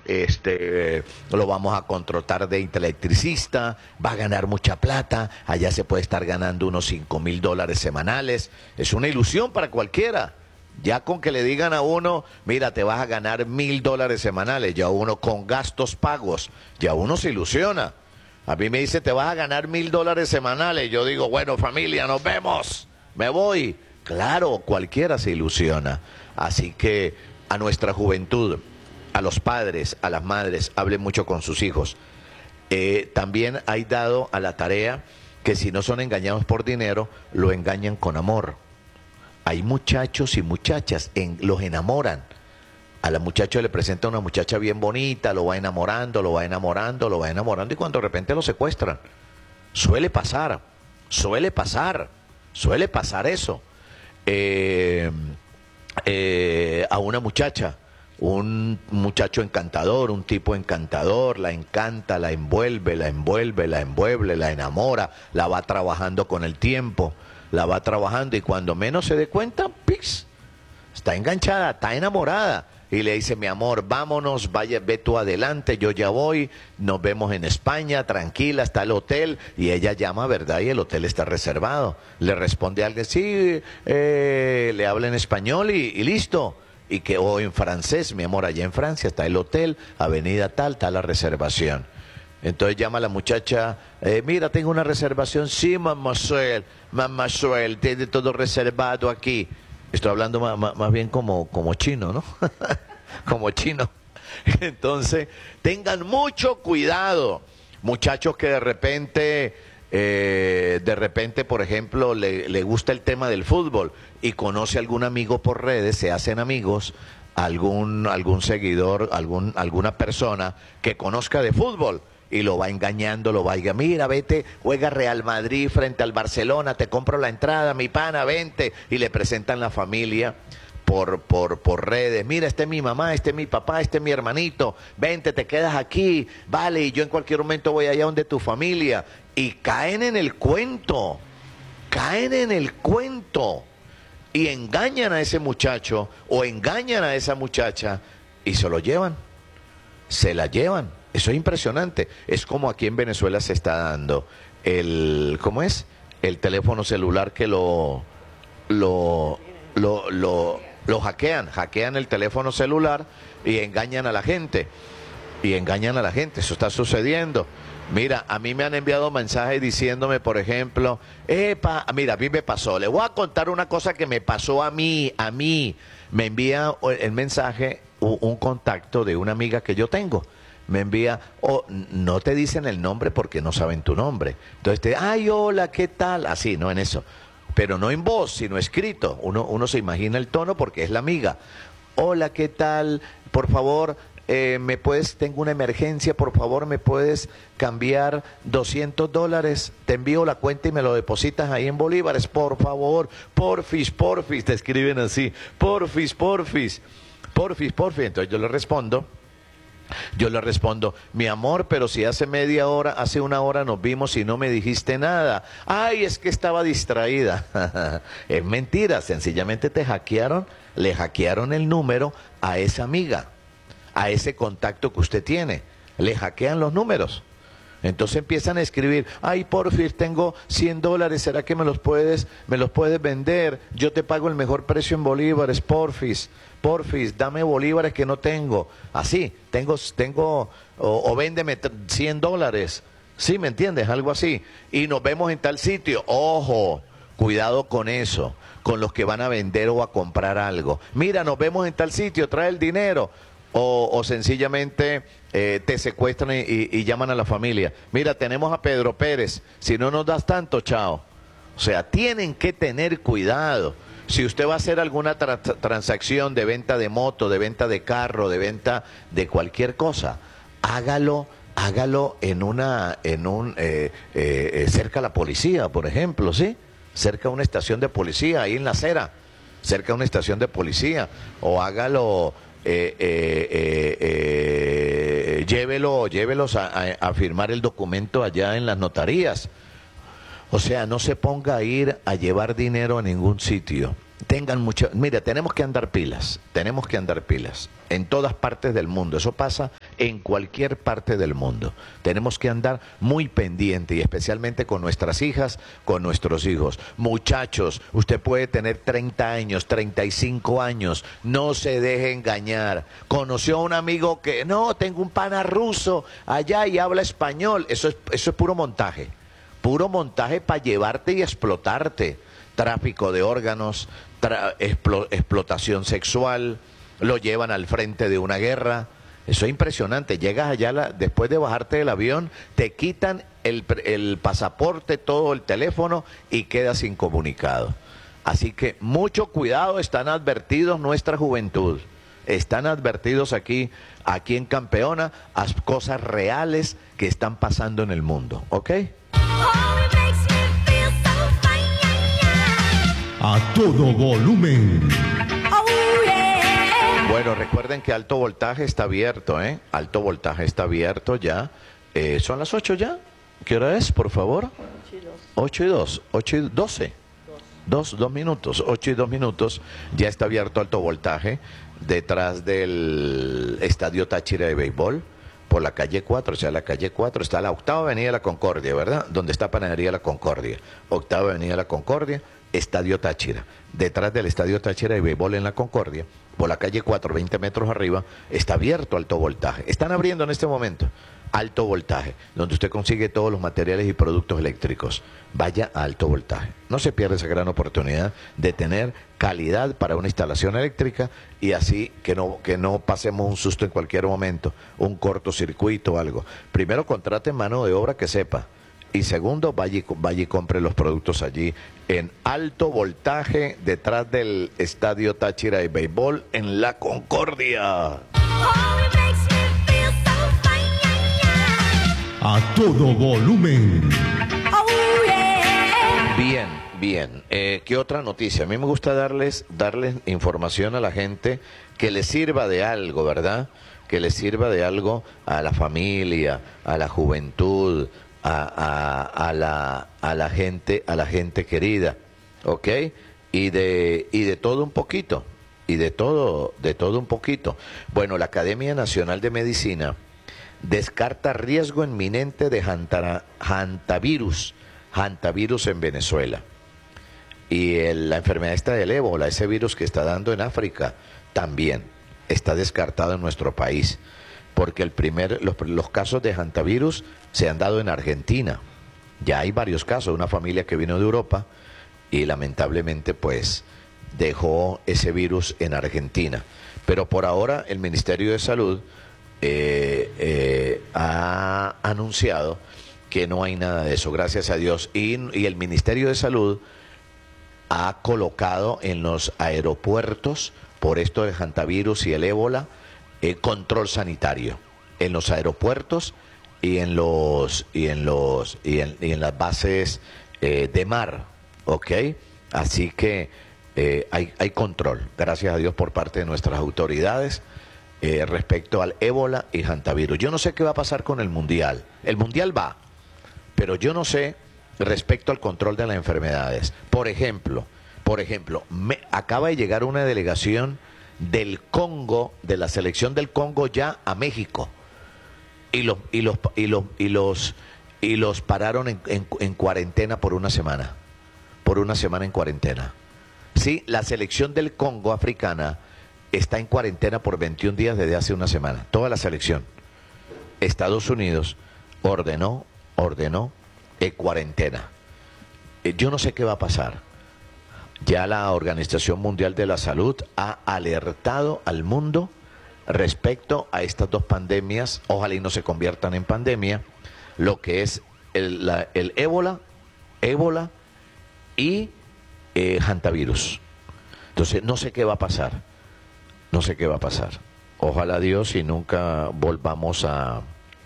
lo vamos a contratar de electricista, va a ganar mucha plata, allá se puede estar ganando unos $5,000 semanales. Es una ilusión para cualquiera. Ya con que le digan a uno, mira, te vas a ganar $1,000 semanales, ya uno con gastos pagos, ya uno se ilusiona. A mí me dice, te vas a ganar $1,000 semanales. Yo digo, bueno, familia, nos vemos, me voy. Claro, cualquiera se ilusiona. Así que a nuestra juventud, a los padres, a las madres, hablen mucho con sus hijos. También hay dado a la tarea que si no son engañados por dinero, lo engañan con amor. Hay muchachos y muchachas, los enamoran. A la muchacha le presenta una muchacha bien bonita, lo va enamorando, lo va enamorando, lo va enamorando y cuando de repente lo secuestran. Suele pasar, suele pasar, suele pasar eso. A una muchacha, un muchacho encantador, un tipo encantador, la encanta, la envuelve, la envuelve, la envuelve, la enamora, la va trabajando con el tiempo, la va trabajando y cuando menos se dé cuenta, ¡pix!, está enganchada, está enamorada. Y le dice, mi amor, vámonos, vaya, ve tú adelante, yo ya voy, nos vemos en España, tranquila, está el hotel. Y ella llama, ¿verdad? Y el hotel está reservado. Le responde alguien, sí, le habla en español y listo. O en francés, mi amor, allá en Francia está el hotel, avenida tal, está la reservación. Entonces llama a la muchacha, mira, tengo una reservación, sí, mademoiselle, tiene todo reservado aquí. Estoy hablando más bien como chino, ¿no? Como chino. Entonces, tengan mucho cuidado, muchachos que de repente, por ejemplo, le gusta el tema del fútbol y conoce a algún amigo por redes, se hacen amigos, algún seguidor, alguna persona que conozca de fútbol. Y lo va engañando, mira, vete, juega Real Madrid frente al Barcelona, te compro la entrada, mi pana, vente. Y le presentan la familia por redes, mira, este es mi mamá, este es mi papá, este es mi hermanito, vente, te quedas aquí, vale, y yo en cualquier momento voy allá donde tu familia. Y caen en el cuento, y engañan a ese muchacho o engañan a esa muchacha y se lo llevan, se la llevan. Eso es impresionante. Es como aquí en Venezuela se está dando ¿cómo es? El teléfono celular que lo hackean el teléfono celular y engañan a la gente. Eso está sucediendo. Mira, a mí me han enviado mensajes diciéndome, por ejemplo, mira, a mí me pasó. Le voy a contar una cosa que me pasó a mí. Me envía el mensaje un contacto de una amiga que yo tengo. Me envía, no te dicen el nombre porque no saben tu nombre. Entonces ay, hola, ¿qué tal? Así, no en eso. Pero no en voz, sino escrito. Uno se imagina el tono porque es la amiga. Hola, ¿qué tal? Por favor, tengo una emergencia, por favor, ¿me puedes cambiar $200? Te envío la cuenta y me lo depositas ahí en bolívares, por favor. Porfis, te escriben así. Porfis. Entonces yo le respondo, mi amor, pero si hace una hora nos vimos y no me dijiste nada. Ay, es que estaba distraída. Es mentira, sencillamente le hackearon el número a esa amiga, a ese contacto que usted tiene. Le hackean los números. Entonces empiezan a escribir, ay, porfis, tengo $100, ¿será que me los puedes vender? Yo te pago el mejor precio en bolívares, porfis, dame bolívares que no tengo. Así, o véndeme $100. ¿Sí me entiendes? Algo así. Y nos vemos en tal sitio. Ojo, cuidado con eso, con los que van a vender o a comprar algo. Mira, nos vemos en tal sitio, trae el dinero. O sencillamente te secuestran y llaman a la familia. Mira, tenemos a Pedro Pérez, si no nos das tanto, chao. O sea, tienen que tener cuidado. Si usted va a hacer alguna transacción de venta de moto, de venta de carro, de venta de cualquier cosa, hágalo cerca a la policía, por ejemplo, ¿sí? Cerca a una estación de policía, ahí en la acera, cerca a una estación de policía, o hágalo... llévelos a firmar el documento allá en las notarías. O sea, no se ponga a ir a llevar dinero a ningún sitio. Mira, tenemos que andar pilas en todas partes del mundo. Eso pasa en cualquier parte del mundo. Tenemos que andar muy pendiente y especialmente con nuestras hijas, con nuestros hijos. Muchachos, usted puede tener 30 años, 35 años, no se deje engañar. Conoció a un amigo que, no, tengo un pana ruso allá y habla español. Eso es puro montaje para llevarte y explotarte. Tráfico de órganos, explotación sexual, lo llevan al frente de una guerra. Eso es impresionante. Llegas allá, después de bajarte del avión, te quitan el pasaporte, todo el teléfono y quedas incomunicado. Así que mucho cuidado, están advertidos nuestra juventud. Están advertidos aquí en Campeona, a cosas reales que están pasando en el mundo. ¿Ok? A todo volumen. Bueno, recuerden que Alto Voltaje está abierto, ¿eh? Alto Voltaje está abierto ya. ¿Son las 8 ya? ¿Qué hora es, por favor? 8 y 2. 8 y 12. 2 minutos. 8 y 2 minutos. Ya está abierto Alto Voltaje detrás del Estadio Táchira de Béisbol, por la calle 4, o sea, la calle 4 está la octava avenida de la Concordia, ¿verdad? Donde está Panadería La Concordia. Octava avenida de la Concordia, Estadio Táchira. Detrás del Estadio Táchira de Béisbol en la Concordia, por la calle 4, 20 metros arriba, está abierto Alto Voltaje. Están abriendo en este momento Alto Voltaje, donde usted consigue todos los materiales y productos eléctricos. Vaya a Alto Voltaje. No se pierda esa gran oportunidad de tener calidad para una instalación eléctrica y así que no pasemos un susto en cualquier momento, un cortocircuito o algo. Primero, contrate mano de obra que sepa. Y segundo, vaya y compre los productos allí en Alto Voltaje, detrás del Estadio Táchira de Béisbol en La Concordia. A todo volumen. Bien. ¿Qué otra noticia? A mí me gusta darles información a la gente que les sirva de algo, ¿verdad? Que les sirva de algo a la familia, a la juventud, a la gente querida, ¿ok? Y de todo un poquito, de todo un poquito. Bueno, la Academia Nacional de Medicina descarta riesgo inminente de hantavirus en Venezuela. Y la enfermedad esta del ébola, ese virus que está dando en África, también está descartado en nuestro país, porque los casos de hantavirus se han dado en Argentina. Ya hay varios casos, una familia que vino de Europa y lamentablemente pues dejó ese virus en Argentina. Pero por ahora el Ministerio de Salud ha anunciado que no hay nada de eso, gracias a Dios. Y el Ministerio de Salud ha colocado en los aeropuertos, por esto del hantavirus y el ébola, control sanitario en los aeropuertos y en las bases de mar, ¿ok? Así que hay control, gracias a Dios, por parte de nuestras autoridades respecto al ébola y hantavirus. Yo no sé qué va a pasar con el mundial. El mundial va, pero yo no sé respecto al control de las enfermedades. Por ejemplo, acaba de llegar una delegación del Congo, de la selección del Congo ya a México, y los pararon en cuarentena por una semana en cuarentena. Sí, la selección del Congo africana está en cuarentena por 21 días desde hace una semana, toda la selección. Estados Unidos ordenó cuarentena. Yo no sé qué va a pasar. Ya la Organización Mundial de la Salud ha alertado al mundo respecto a estas dos pandemias, ojalá y no se conviertan en pandemia, lo que es el ébola y hantavirus. Entonces no sé qué va a pasar, Ojalá Dios y nunca volvamos a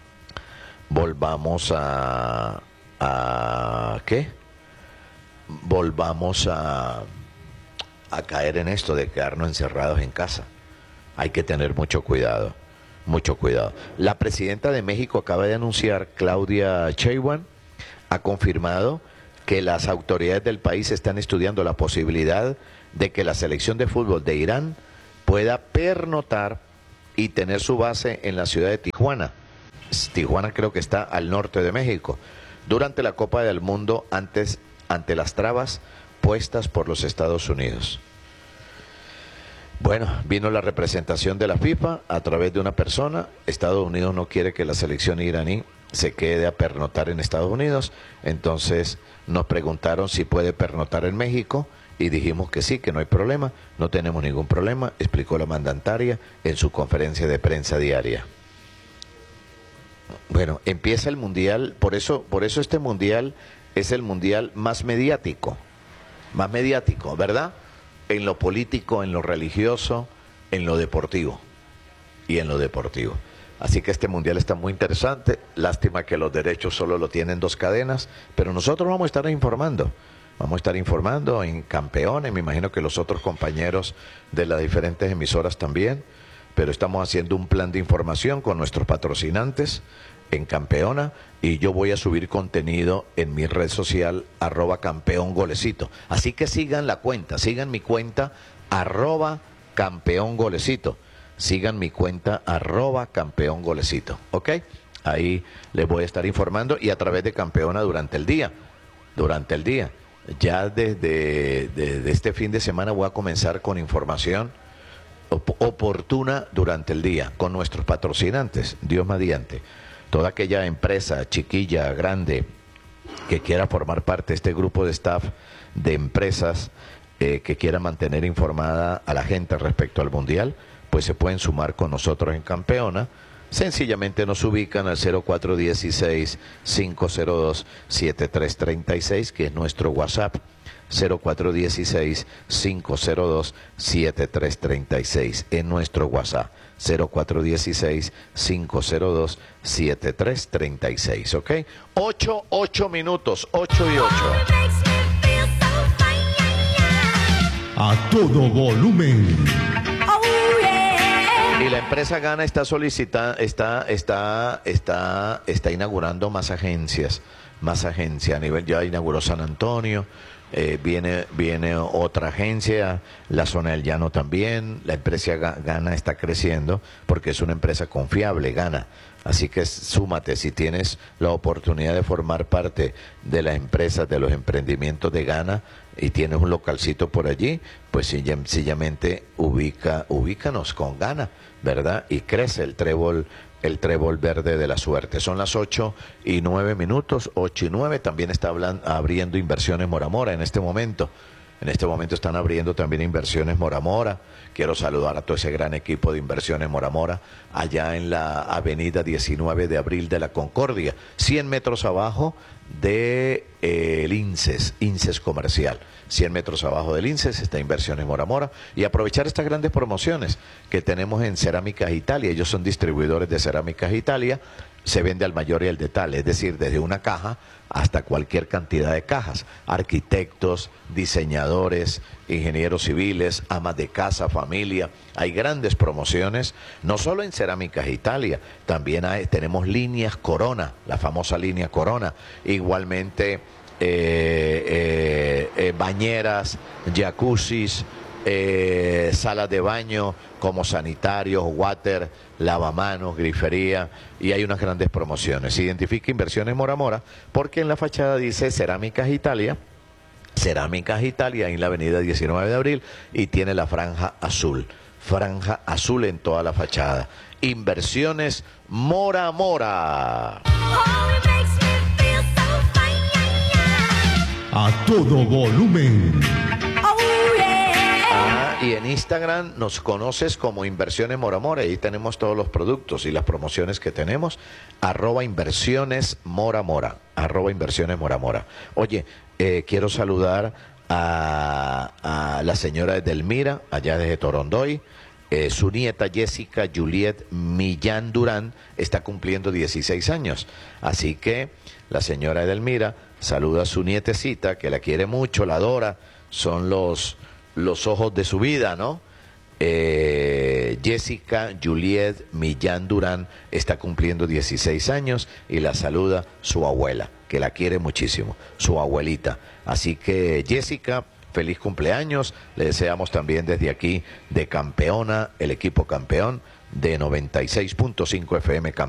¿qué? Volvamos a caer en esto de quedarnos encerrados en casa. Hay que tener mucho cuidado. La presidenta de México acaba de anunciar, Claudia Sheinbaum, ha confirmado que las autoridades del país están estudiando la posibilidad de que la selección de fútbol de Irán pueda pernoctar y tener su base en la ciudad de Tijuana. Tijuana creo que está al norte de México. Durante la Copa del Mundo, ante las trabas puestas por los Estados Unidos. Bueno, vino la representación de la FIFA a través de una persona. Estados Unidos no quiere que la selección iraní se quede a pernoctar en Estados Unidos. Entonces nos preguntaron si puede pernoctar en México y dijimos que sí, que no hay problema, no tenemos ningún problema, explicó la mandataria en su conferencia de prensa diaria. Bueno, empieza el mundial, por eso este mundial es el mundial más mediático, ¿verdad? En lo político, en lo religioso, en lo deportivo y en lo deportivo. Así que este mundial está muy interesante. Lástima que los derechos solo lo tienen 2 cadenas, pero nosotros vamos a estar informando. Vamos a estar informando en Campeones, me imagino que los otros compañeros de las diferentes emisoras también, pero estamos haciendo un plan de información con nuestros patrocinantes en Campeona y yo voy a subir contenido en mi red social @campeongolecito. Así que sigan la cuenta, sigan mi cuenta @campeongolecito. Sigan mi cuenta @campeongolecito, ¿ok? Ahí les voy a estar informando y a través de Campeona durante el día. Ya desde este fin de semana voy a comenzar con información oportuna durante el día con nuestros patrocinantes, Dios mediante. Toda aquella empresa chiquilla, grande, que quiera formar parte de este grupo de staff de empresas que quiera mantener informada a la gente respecto al Mundial, pues se pueden sumar con nosotros en Campeona. Sencillamente nos ubican al 0416-502-7336, que es nuestro WhatsApp, 0416-502-7336, en nuestro WhatsApp, 0416-502-7336, ¿ok? 8 minutos, 8 y 8. A todo volumen. Y la empresa Gana está está inaugurando más agencias a nivel, ya inauguró San Antonio, viene otra agencia, la zona del Llano también. La empresa Gana está creciendo porque es una empresa confiable, Gana. Así que súmate, si tienes la oportunidad de formar parte de las empresas, de los emprendimientos de Gana y tienes un localcito por allí, pues sencillamente ubícanos con Gana, ¿verdad? Y crece el trébol verde de la suerte. Son las 8:09, 8:09. También está abriendo Inversiones Mora Mora en este momento. En este momento están abriendo también Inversiones Mora Mora. Quiero saludar a todo ese gran equipo de Inversiones Mora Mora, allá en la avenida 19 de Abril de la Concordia, 100 metros abajo de el INSES Comercial. 100 metros abajo del INSES está Inversiones Mora Mora, y aprovechar estas grandes promociones que tenemos en Cerámicas Italia. Ellos son distribuidores de Cerámicas Italia. Se vende al mayor y al detalle, es decir, desde una caja hasta cualquier cantidad de cajas. Arquitectos, diseñadores, ingenieros civiles, amas de casa, familia. Hay grandes promociones, no solo en Cerámicas Italia, también tenemos líneas Corona, la famosa línea Corona. Igualmente bañeras, jacuzzis, salas de baño como sanitarios, water, lavamanos, grifería, y hay unas grandes promociones. Se identifica Inversiones Mora Mora porque en la fachada dice Cerámicas Italia en la avenida 19 de Abril, y tiene la franja azul en toda la fachada. Inversiones Mora Mora. A todo volumen. Y en Instagram nos conoces como Inversiones Mora Mora. Ahí tenemos todos los productos y las promociones que tenemos. @Inversiones Mora Mora. @Inversiones Mora Mora. Oye, quiero saludar a la señora Edelmira, allá desde Torondoy. Su nieta Jessica Juliet Millán Durán está cumpliendo 16 años. Así que la señora Edelmira saluda a su nietecita, que la quiere mucho, la adora. Son los ojos de su vida, ¿no? Jessica Juliet Millán Durán está cumpliendo 16 años y la saluda su abuela, que la quiere muchísimo, su abuelita. Así que, Jessica, feliz cumpleaños. Le deseamos también desde aquí de Campeona, el equipo campeón, de 96.5 FM